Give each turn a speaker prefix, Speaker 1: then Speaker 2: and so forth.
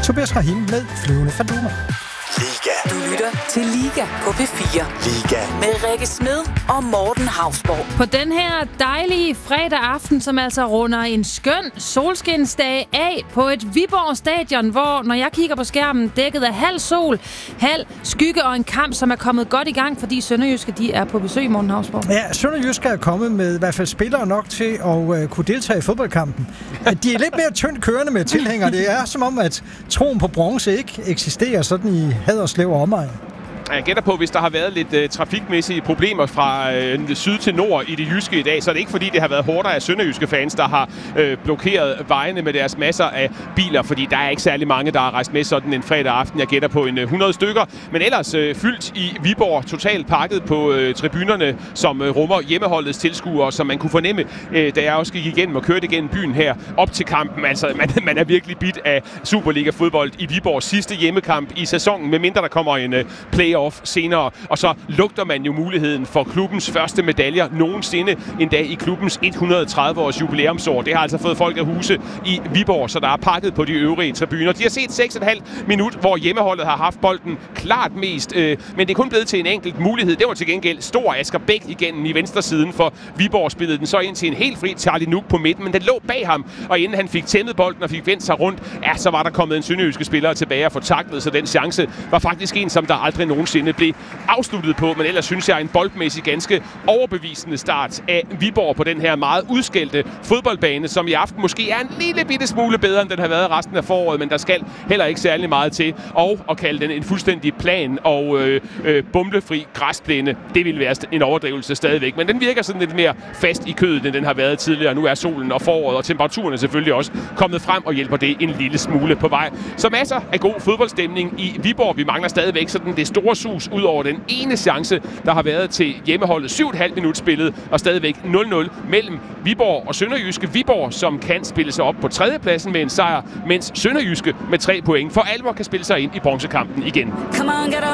Speaker 1: Tobias Rahim med Flyvende Faduma.
Speaker 2: Liga.
Speaker 3: Du lytter til Liga på P4.
Speaker 2: Liga.
Speaker 3: Med Rikke Smed og Morten Hausborg.
Speaker 4: På den her dejlige fredag aften, som altså runder en skøn solskinsdag af på et Viborg stadion, hvor, når jeg kigger på skærmen, dækket af halv sol, halv skygge og en kamp, som er kommet godt i gang, fordi Sønderjyske, de er på besøg, Morten Hausborg.
Speaker 1: Ja, Sønderjyske er kommet med i hvert fald spillere nok til at kunne deltage i fodboldkampen. De er lidt mere tyndt kørende med tilhængere. Det er som om, at troen på bronze ikke eksisterer sådan i Haderslev og omegn.
Speaker 5: Jeg gætter på, hvis der har været lidt trafikmæssige problemer fra syd til nord i det jyske i dag, så er det ikke fordi, det har været hårdere af sønderjyske fans, der har blokeret vejene med deres masser af biler, fordi der er ikke særlig mange, der har rejst med sådan en fredag aften. Jeg gætter på 100 stykker, men ellers fyldt i Viborg, totalt pakket på tribunerne, som rummer hjemmeholdets tilskuere, som man kunne fornemme, da jeg også gik igennem og kørte igennem byen her op til kampen. Altså, man er virkelig bidt af Superliga-fodbold i Viborgs sidste hjemmekamp i sæsonen, medmindre der kommer en playoff senere, og så lugter man jo muligheden for klubbens første medaljer nogensinde, endda i klubbens 130-års jubilæumsår. Det har altså fået folk af huse i Viborg, så der er pakket på de øvrige tribuner. De har set 6,5 minut, hvor hjemmeholdet har haft bolden klart mest, men det er kun blevet til en enkelt mulighed. Det var til gengæld stor Asger Bæk igennem i venstre siden, for Viborg spillede den så ind til en helt fri Charlie Nuk på midten, men den lå bag ham, og inden han fik tæmmet bolden og fik vendt sig rundt, ja, så var der kommet en sønderjyske spiller tilbage og få taklet, så den chance var faktisk en, som der aldrig nogensinde blev afsluttet på, men ellers synes jeg en boldmæssig ganske overbevisende start af Viborg på den her meget udskældte fodboldbane, som i aften måske er en lille bitte smule bedre, end den har været resten af foråret, men der skal heller ikke særlig meget til, og at kalde den en fuldstændig plan og bumlefri græsplæne, det ville være en overdrivelse stadigvæk, men den virker sådan lidt mere fast i kødet, end den har været tidligere. Nu er solen og foråret og temperaturerne selvfølgelig også kommet frem og hjælper det en lille smule på vej. Så masser af god fodboldstemning i Viborg. Vi mangler stadigvæk sådan det store sus ud over den ene chance, der har været til hjemmeholdet. 7,5 minut spillet, og stadigvæk 0-0 mellem Viborg og Sønderjyske. Viborg, som kan spille sig op på tredjepladsen med en sejr, mens Sønderjyske med 3 point for alvor kan spille sig ind i bronzekampen igen.
Speaker 3: Come on, get